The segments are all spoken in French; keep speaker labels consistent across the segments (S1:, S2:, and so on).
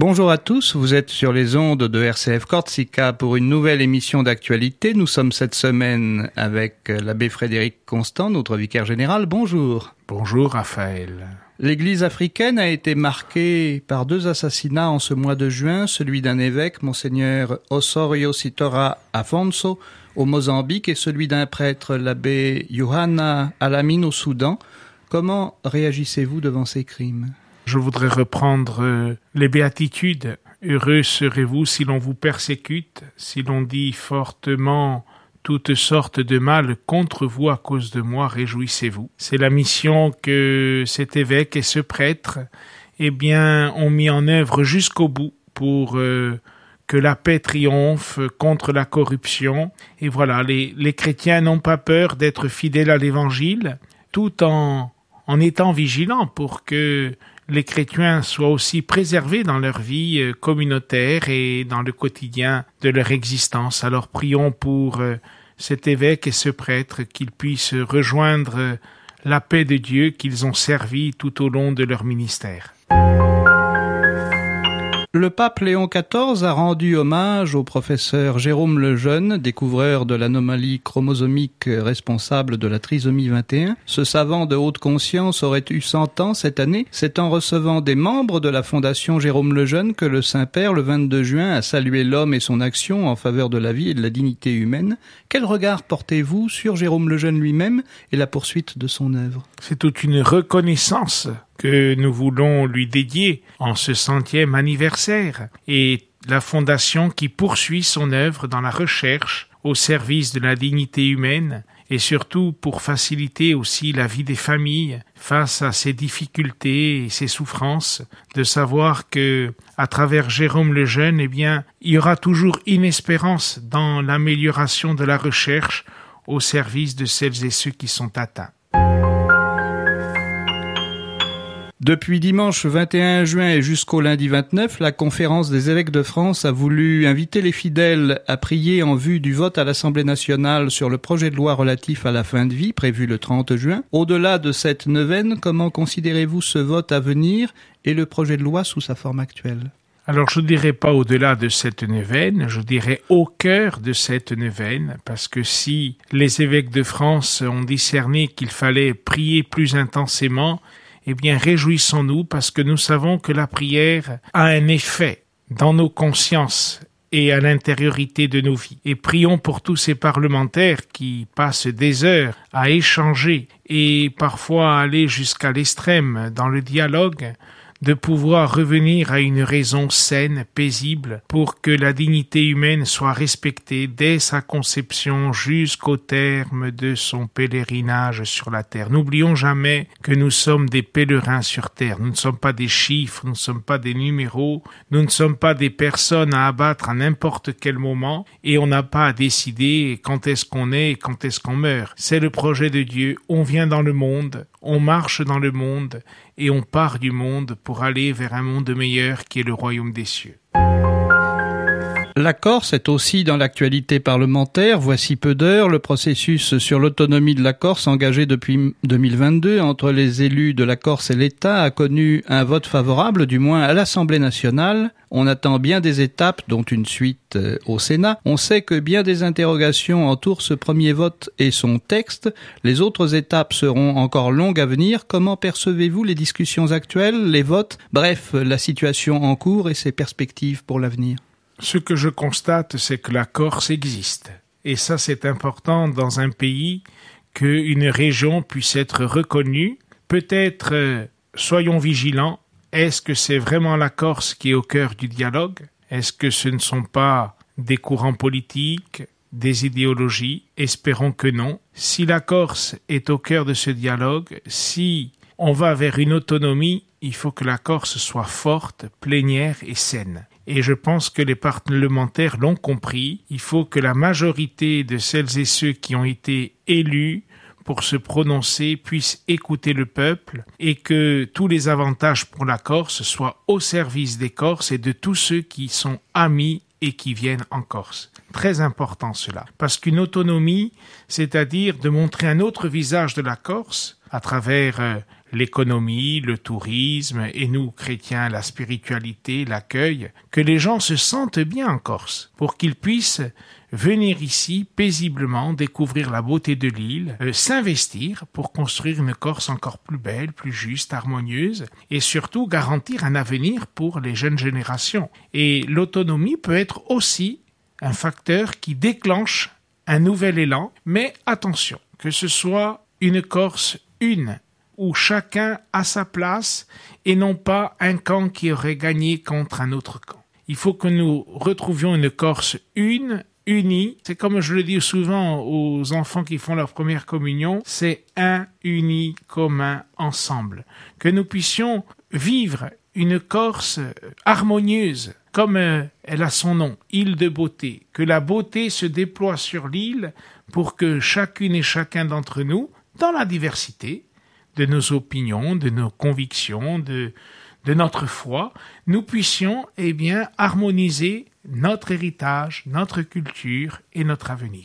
S1: Bonjour à tous, vous êtes sur les ondes de RCF Corsica pour une nouvelle émission d'actualité. Nous sommes cette semaine avec l'abbé Frédéric Constant, notre vicaire général. Bonjour.
S2: Bonjour Raphaël.
S1: L'Église africaine a été marquée par 2 assassinats en ce mois de juin, celui d'un évêque, Monseigneur Osorio Sitora Afonso, au Mozambique, et celui d'un prêtre, l'abbé Yohanna Alamine, au Soudan. Comment réagissez-vous devant ces crimes ?
S2: Je voudrais reprendre les béatitudes. Heureux serez-vous si l'on vous persécute, si l'on dit fortement toutes sortes de mal contre vous à cause de moi, réjouissez-vous. C'est la mission que cet évêque et ce prêtre ont mis en œuvre jusqu'au bout pour que la paix triomphe contre la corruption. Et voilà, les chrétiens n'ont pas peur d'être fidèles à l'évangile, tout en étant vigilants pour que les chrétiens soient aussi préservés dans leur vie communautaire et dans le quotidien de leur existence. Alors prions pour cet évêque et ce prêtre, qu'ils puissent rejoindre la paix de Dieu qu'ils ont servi tout au long de leur ministère.
S1: Le pape Léon XIV a rendu hommage au professeur Jérôme Lejeune, découvreur de l'anomalie chromosomique responsable de la trisomie 21. Ce savant de haute conscience aurait eu 100 ans cette année. C'est en recevant des membres de la Fondation Jérôme Lejeune que le Saint-Père, le 22 juin, a salué l'homme et son action en faveur de la vie et de la dignité humaine. Quel regard portez-vous sur Jérôme Lejeune lui-même et la poursuite de son œuvre ?
S2: C'est toute une reconnaissance que nous voulons lui dédier en ce 100e anniversaire, et la Fondation qui poursuit son œuvre dans la recherche au service de la dignité humaine et surtout pour faciliter aussi la vie des familles face à ces difficultés et ces souffrances, de savoir que à travers Jérôme Lejeune, il y aura toujours une espérance dans l'amélioration de la recherche au service de celles et ceux qui sont atteints.
S1: Depuis dimanche 21 juin et jusqu'au lundi 29, la Conférence des évêques de France a voulu inviter les fidèles à prier en vue du vote à l'Assemblée nationale sur le projet de loi relatif à la fin de vie, prévu le 30 juin. Au-delà de cette neuvaine, comment considérez-vous ce vote à venir et le projet de loi sous sa forme actuelle ?
S2: Alors je ne dirais pas au-delà de cette neuvaine, je dirais au cœur de cette neuvaine, parce que si les évêques de France ont discerné qu'il fallait prier plus intensément, réjouissons-nous parce que nous savons que la prière a un effet dans nos consciences et à l'intériorité de nos vies. Et prions pour tous ces parlementaires qui passent des heures à échanger et parfois à aller jusqu'à l'extrême dans le dialogue, de pouvoir revenir à une raison saine, paisible, pour que la dignité humaine soit respectée dès sa conception jusqu'au terme de son pèlerinage sur la terre. N'oublions jamais que nous sommes des pèlerins sur terre. Nous ne sommes pas des chiffres, nous ne sommes pas des numéros, nous ne sommes pas des personnes à abattre à n'importe quel moment, et on n'a pas à décider quand est-ce qu'on est et quand est-ce qu'on meurt. C'est le projet de Dieu. On vient dans le monde, on marche dans le monde, et on part du monde pour aller vers un monde meilleur qui est le royaume des cieux.
S1: La Corse est aussi dans l'actualité parlementaire. Voici peu d'heures, le processus sur l'autonomie de la Corse engagé depuis 2022 entre les élus de la Corse et l'État a connu un vote favorable, du moins à l'Assemblée nationale. On attend bien des étapes, dont une suite au Sénat. On sait que bien des interrogations entourent ce premier vote et son texte. Les autres étapes seront encore longues à venir. Comment percevez-vous les discussions actuelles, les votes, bref, la situation en cours et ses perspectives pour l'avenir ?
S2: Ce que je constate, c'est que la Corse existe. Et ça, c'est important dans un pays qu'une région puisse être reconnue. Peut-être, soyons vigilants, est-ce que c'est vraiment la Corse qui est au cœur du dialogue ? Est-ce que ce ne sont pas des courants politiques, des idéologies ? Espérons que non. Si la Corse est au cœur de ce dialogue, si on va vers une autonomie, il faut que la Corse soit forte, plénière et saine. Et je pense que les parlementaires l'ont compris. Il faut que la majorité de celles et ceux qui ont été élus pour se prononcer puissent écouter le peuple et que tous les avantages pour la Corse soient au service des Corses et de tous ceux qui sont amis et qui viennent en Corse. Très important cela. Parce qu'une autonomie, c'est-à-dire de montrer un autre visage de la Corse à travers l'économie, le tourisme, et nous, chrétiens, la spiritualité, l'accueil, que les gens se sentent bien en Corse, pour qu'ils puissent venir ici paisiblement découvrir la beauté de l'île, s'investir pour construire une Corse encore plus belle, plus juste, harmonieuse, et surtout garantir un avenir pour les jeunes générations. Et l'autonomie peut être aussi un facteur qui déclenche un nouvel élan, mais attention, que ce soit une Corse une, où chacun a sa place et non pas un camp qui aurait gagné contre un autre camp. Il faut que nous retrouvions une Corse une, unie. C'est comme je le dis souvent aux enfants qui font leur première communion, c'est un, uni, commun, ensemble. Que nous puissions vivre une Corse harmonieuse, comme elle a son nom, île de beauté. Que la beauté se déploie sur l'île pour que chacune et chacun d'entre nous, dans la diversité de nos opinions, de nos convictions, de notre foi, nous puissions harmoniser notre héritage, notre culture et notre avenir.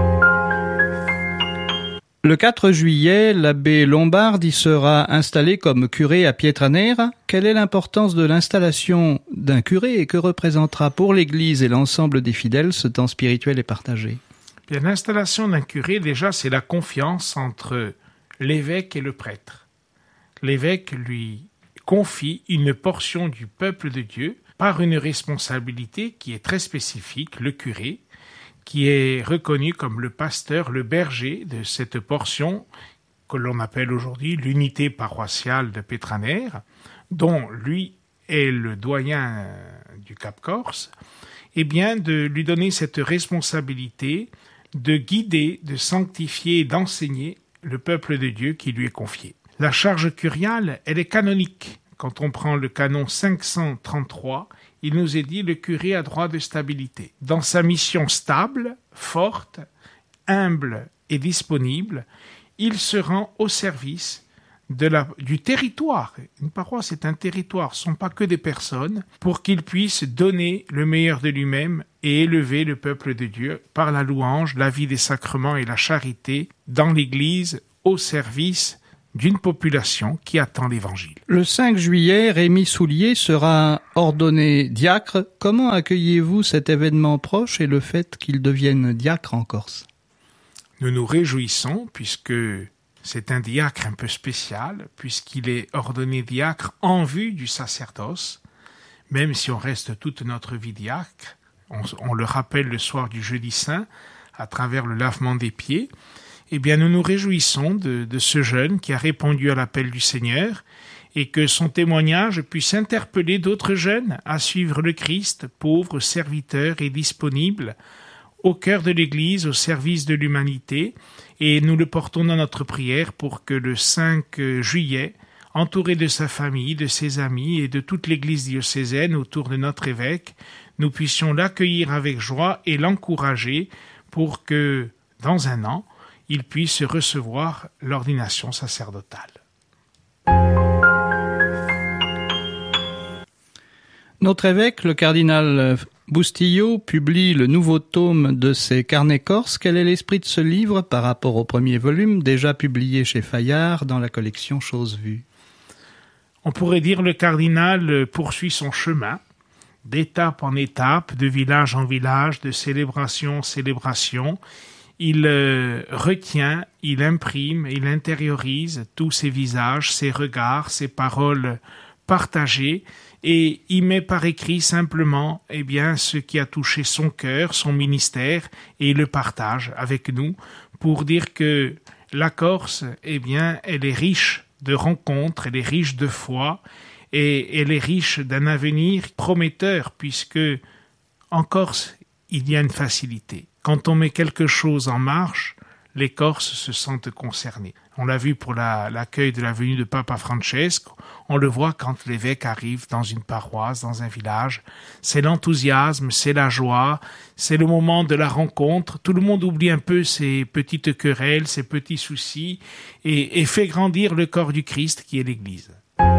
S1: Le 4 juillet, l'abbé Lombard y sera installé comme curé à Pietranera. Quelle est l'importance de l'installation d'un curé et que représentera pour l'Église et l'ensemble des fidèles ce temps spirituel et partagé ?
S2: Bien, l'installation d'un curé, déjà, c'est la confiance entre l'évêque et le prêtre. L'évêque lui confie une portion du peuple de Dieu par une responsabilité qui est très spécifique, le curé, qui est reconnu comme le pasteur, le berger de cette portion que l'on appelle aujourd'hui l'unité paroissiale de Pietranera, dont lui est le doyen du Cap-Corse, de lui donner cette responsabilité de guider, de sanctifier et d'enseigner le peuple de Dieu qui lui est confié. La charge curiale, elle est canonique. Quand on prend le canon 533, il nous est dit le curé a droit de stabilité. Dans sa mission stable, forte, humble et disponible, il se rend au service du territoire. Une paroisse est un territoire, ce ne sont pas que des personnes, pour qu'il puisse donner le meilleur de lui-même et élever le peuple de Dieu par la louange, la vie des sacrements et la charité dans l'Église au service d'une population qui attend l'Évangile.
S1: Le 5 juillet, Rémi Soulier sera ordonné diacre. Comment accueillez-vous cet événement proche et le fait qu'il devienne diacre en Corse ?
S2: Nous nous réjouissons puisque c'est un diacre un peu spécial, puisqu'il est ordonné diacre en vue du sacerdoce, même si on reste toute notre vie diacre. On le rappelle le soir du jeudi saint, à travers le lavement des pieds. Nous nous réjouissons de ce jeune qui a répondu à l'appel du Seigneur et que son témoignage puisse interpeller d'autres jeunes à suivre le Christ, pauvre, serviteur et disponible, au cœur de l'Église, au service de l'humanité. Et nous le portons dans notre prière pour que le 5 juillet, entouré de sa famille, de ses amis et de toute l'Église diocésaine autour de notre évêque, nous puissions l'accueillir avec joie et l'encourager pour que, dans un an, il puisse recevoir l'ordination sacerdotale.
S1: Notre évêque, le cardinal Bustillo, publie le nouveau tome de ses carnets corses. Quel est l'esprit de ce livre par rapport au premier volume, déjà publié chez Fayard dans la collection Choses vues ?
S2: On pourrait dire le cardinal poursuit son chemin, d'étape en étape, de village en village, de célébration en célébration. Il retient, il imprime, il intériorise tous ses visages, ses regards, ses paroles partagées, et il met par écrit simplement ce qui a touché son cœur, son ministère, et il le partage avec nous pour dire que la Corse, elle est riche de rencontres, elle est riche de foi, et elle est riche d'un avenir prometteur, puisque en Corse, il y a une facilité. Quand on met quelque chose en marche, les Corses se sentent concernés. On l'a vu pour l'accueil de la venue de Papa Francesco, on le voit quand l'évêque arrive dans une paroisse, dans un village. C'est l'enthousiasme, c'est la joie, c'est le moment de la rencontre. Tout le monde oublie un peu ses petites querelles, ses petits soucis et fait grandir le corps du Christ qui est l'Église.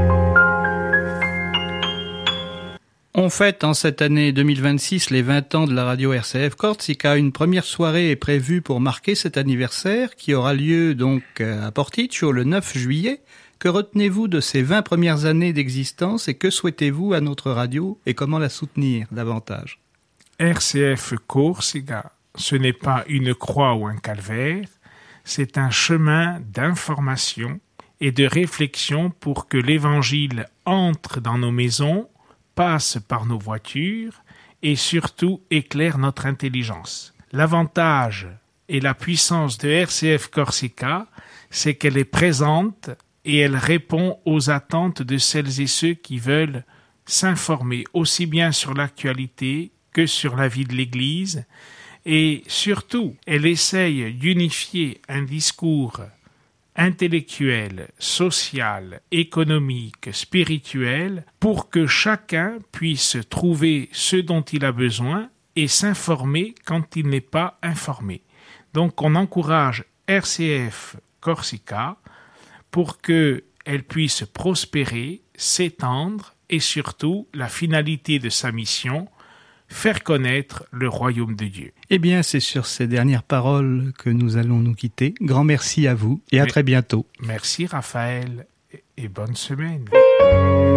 S1: On fête en cette année 2026 les 20 ans de la radio RCF Corsica. Une première soirée est prévue pour marquer cet anniversaire qui aura lieu donc à Porticcio le 9 juillet Que retenez-vous de ces 20 premières années d'existence et que souhaitez-vous à notre radio et comment la soutenir davantage?
S2: RCF Corsica, ce n'est pas une croix ou un calvaire, c'est un chemin d'information et de réflexion pour que l'Évangile entre dans nos maisons, passe par nos voitures et surtout éclaire notre intelligence. L'avantage et la puissance de RCF Corsica, c'est qu'elle est présente et elle répond aux attentes de celles et ceux qui veulent s'informer aussi bien sur l'actualité que sur la vie de l'Église, et surtout, elle essaye d'unifier un discours intellectuel, social, économique, spirituel, pour que chacun puisse trouver ce dont il a besoin et s'informer quand il n'est pas informé. Donc on encourage RCF Corsica pour qu'elle puisse prospérer, s'étendre et surtout la finalité de sa mission, faire connaître le royaume de Dieu.
S1: Eh bien, c'est sur ces dernières paroles que nous allons nous quitter. Grand merci à vous et à très bientôt.
S2: Merci Raphaël et bonne semaine.